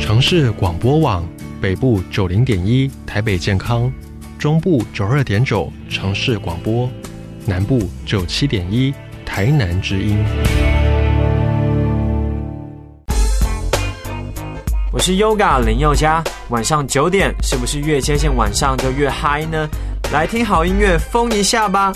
城市广播网北部90.1台北健康，中部92.9城市广播，南部97.1台南之音。 我是 Yoga 林宥嘉，晚上9点是不是越接近晚上就越嗨呢？来听好音乐疯一下吧。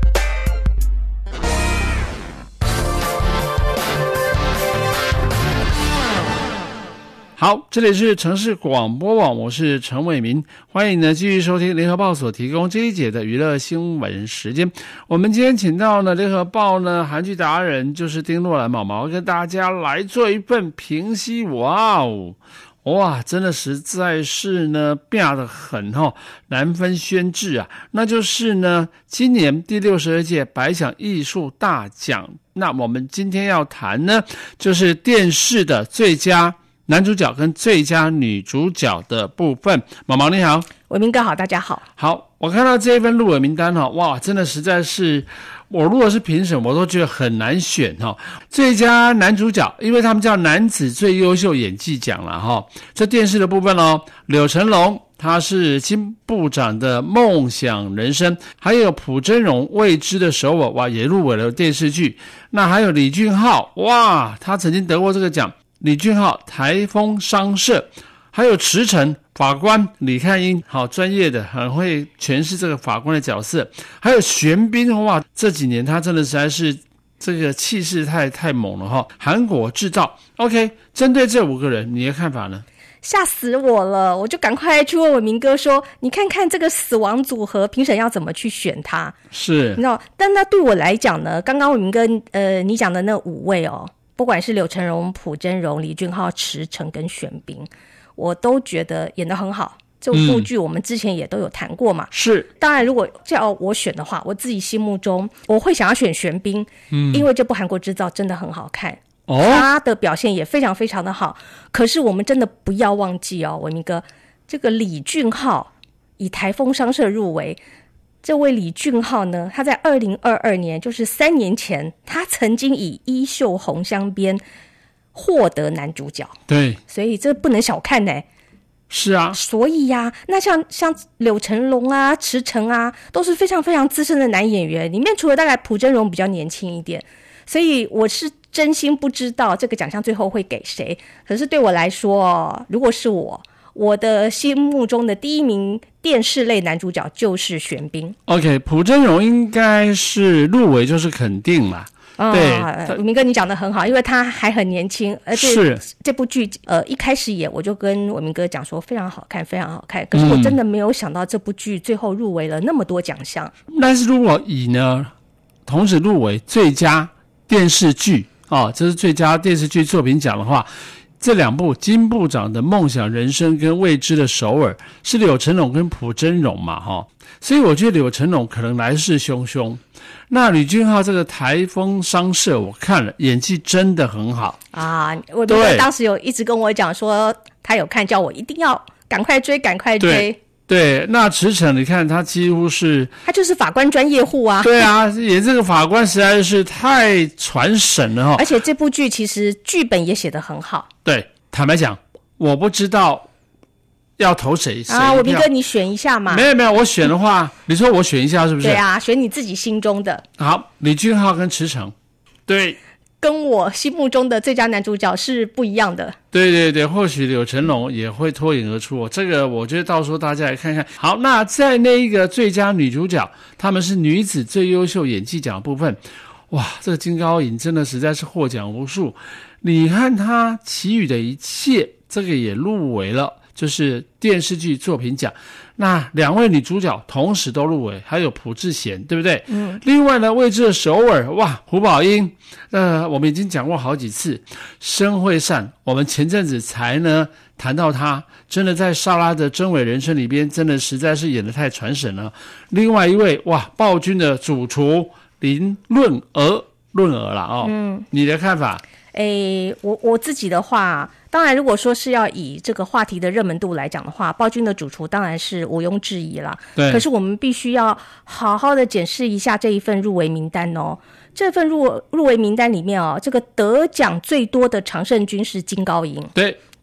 好，这里是城市广播网，我是陈伟民，欢迎呢继续收听联合报所提供这一节的娱乐新闻时间。我们今天请到呢联合报呢韩剧达人，就是丁若兰毛毛，跟大家来做一份评析。哇，真的实在是呢变得很难分轩轾啊。那就是呢今年第62届百想艺术大奖，那我们今天要谈呢就是电视的最佳男主角跟最佳女主角的部分。毛毛你好。 伟民哥好，大家好。 好，我看到这一份入围名单哇，真的实在是，我如果是评审我都觉得很难选最佳男主角，因为他们叫男子最优秀演技奖了这电视的部分柳成龙他是金部长的梦想人生，还有朴真荣未知的首尔，哇，也入围了电视剧。那还有李俊浩，哇，他曾经得过这个奖。李俊浩台风商社，还有池诚法官李汉英，好专业的，很会诠释这个法官的角色。还有玄彬，哇，这几年他真的实在是这个气势太猛了韩国制造。 OK， 针对这5个人你的看法呢？ 吓死我了，我就赶快去问伟民哥说，你看看这个死亡组合评审要怎么去选他。 是， 你知道，但那对我来讲呢，刚刚伟民哥你讲的那5位不管是柳成龙、朴真荣、李俊浩、池诚跟玄彬，我都觉得演得很好。这部剧我们之前也都有谈过嘛。 是， 当然如果叫我选的话，我自己心目中我会想要选玄彬，因为这部韩国制造真的很好看，他的表现也非常非常的好。可是我们真的不要忘记伟民哥，这个李俊浩以台风商社入围。这位李俊浩呢，他在2022年，就是3年前，他曾经以《衣袖红镶边》获得男主角。 对， 所以这不能小看呢。 是啊， 所以呀，那像柳成龙啊、池诚啊，都是非常非常资深的男演员。里面除了大概朴真荣比较年轻一点，所以我是真心不知道这个奖项最后会给谁。可是对我来说，如果是我的心目中的第一名电视类男主角就是玄彬。 OK， 朴真荣应该是入围就是肯定啦。对， 明哥你讲得很好，因为他还很年轻，而且这部剧一开始演我就跟我明哥讲说非常好看非常好看，可是我真的没有想到这部剧最后入围了那么多奖项。 但是如果以呢同时入围最佳电视剧这是最佳电视剧作品奖的话，这2部金部长的梦想人生跟未知的首尔是柳成龙跟朴真荣嘛所以我觉得柳成龙可能来势汹汹。那李俊浩这个台风商社我看了，演技真的很好啊！我当时有一直跟我讲说他有看，叫我一定要赶快追赶快追。 对，那池诚你看他几乎是他就是法官专业户啊。 对啊，演这个法官实在是太传神了而且这部剧其实剧本也写得很好。 对，坦白讲我不知道要投谁我明哥你选一下嘛。 没有，我选的话你说我选一下是不是？ 对啊，选你自己心中的。 好，李俊浩跟池诚，对， 跟我心目中的最佳男主角是不一样的。 对，或许柳成龙也会脱颖而出这个我觉得到时候大家来看看。好，那在那一个最佳女主角，他们是女子最优秀演技奖的部分，哇，这个金高银真的实在是获奖无数。你看他其余的一切，这个也入围了，就是电视剧作品奖。那2位女主角同时都入围，还有朴智贤，对不对？另外呢，未知的首尔，哇，朴宝英，我们已经讲过好几次。申惠善，我们前阵子才呢谈到她，真的在莎拉的真伪人生里边，真的实在是演得太传神了。另外一位，哇，暴君的主厨林润儿啦你的看法？ 我自己的话，当然如果说是要以这个话题的热门度来讲的话，暴君的主厨当然是毋庸置疑啦。对，可是我们必须要好好的检视一下这一份入围名单这份入围名单里面这个得奖最多的常胜军是金高银。 对，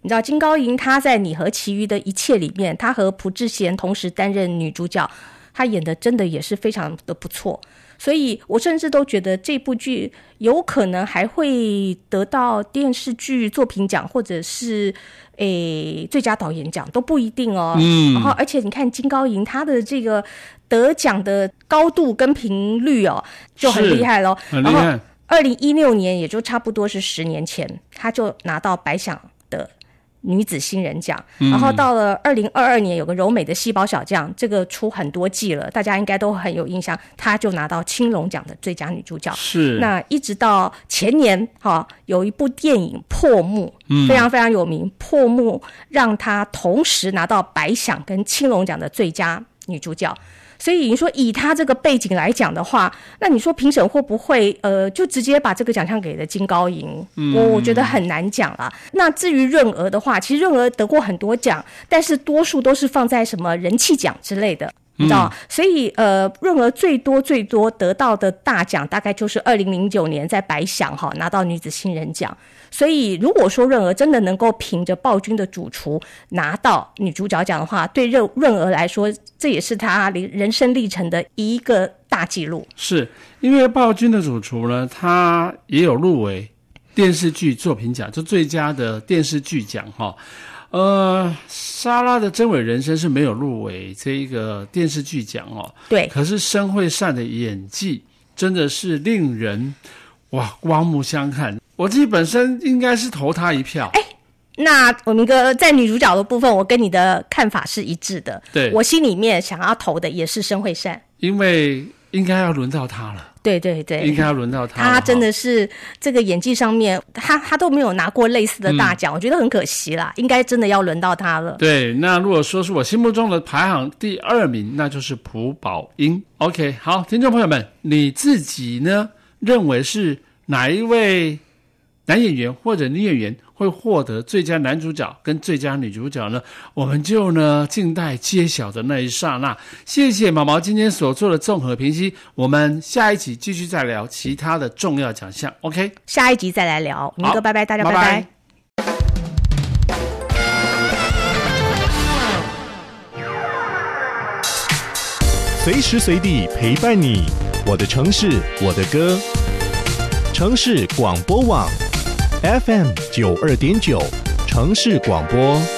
你知道金高银她在《你和其余的一切》里面，她和朴智贤同时担任女主角，她演的真的也是非常的不错。所以我甚至都觉得这部剧有可能还会得到电视剧作品奖，或者是最佳导演奖都不一定哦。然后而且你看金高银她的这个得奖的高度跟频率哦就很厉害咯。 很厉害。然后 2016年也就差不多是10年前，她就拿到百想的女子新人奖，然后到了2022年有个柔美的细胞小将，这个出很多季了，大家应该都很有印象，她就拿到青龙奖的最佳女主角。 是。 那一直到前年有一部电影破幕，非常非常有名，破幕让她同时拿到百想跟青龙奖的最佳女主角。所以你说以他这个背景来讲的话，那你说评审会不会就直接把这个奖项给了金高银？我觉得很难讲啦。那至于润娥的话，其实润娥得过很多奖，但是多数都是放在什么人气奖之类的，你知道？所以润娥最多得到的大奖大概就是2009年在百想拿到女子新人奖。所以如果说润娥真的能够凭着暴君的主厨拿到女主角奖的话，对润娥来说这也是她人生历程的一个大纪录。 是因为暴君的主厨呢，他也有入围电视剧作品奖，就最佳的电视剧奖莎拉的真伪人生是没有入围这一个电视剧奖对。 可是申惠善的演技真的是令人刮目相看，我自己本身应该是投他一票。 那我明哥在女主角的部分，我跟你的看法是一致的。 对， 我心里面想要投的也是申惠善， 因为应该要轮到他了。 对对对， 应该要轮到他了。 他真的是这个演技上面，他都没有拿过类似的大奖，我觉得很可惜啦。应该真的要轮到他了。 对，那如果说是我心目中的排行第2名，那就是朴宝英。OK， 好，听众朋友们，你自己呢认为是哪一位男演员或者女演员会获得最佳男主角跟最佳女主角呢？我们就静待揭晓的那一刹那。谢谢毛毛今天所做的综合评析，我们下一集继续再聊其他的重要奖项。 OK， 下一集再来聊。明哥拜拜，大家拜拜。 随时随地陪伴你，我的城市我的歌，城市广播网 FM 92.9城市广播。